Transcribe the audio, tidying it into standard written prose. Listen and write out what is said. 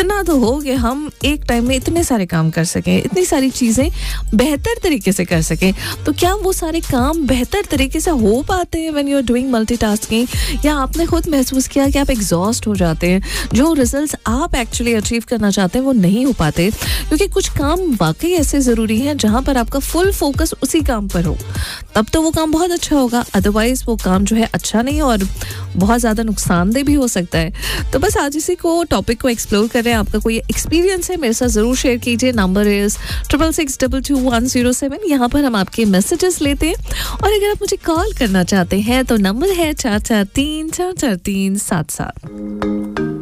इतना तो हो कि हम एक टाइम में इतने सारे काम कर सकें, इतनी सारी चीज़ें बेहतर तरीके से कर सकें। तो क्या वो सारे काम बेहतर तरीके से हो पाते हैं when you are doing multitasking, या आपने खुद महसूस किया कि आप एग्जॉस्ट हो जाते हैं, जो रिजल्ट्स आप एक्चुअली अचीव करना चाहते हैं वो नहीं हो पाते? क्योंकि कुछ काम वाकई ऐसे ज़रूरी हैं जहाँ पर आपका फुल फोकस उसी काम पर हो, तब तो वो काम बहुत अच्छा होगा। अदरवाइज वो काम जो है अच्छा नहीं और बहुत ज़्यादा नुकसानदेह भी हो सकता है। तो बस आज इसी को टॉपिक को एक्सप्लोर कर रहे हैं। आपका कोई एक्सपीरियंस है मेरे साथ ज़रूर शेयर कीजिए। Number is 66622107। यहाँ पर हम आपके मैसेजेस लेते हैं, और अगर आप मुझे कॉल करना चाहते हैं तो नंबर है 443-443-77।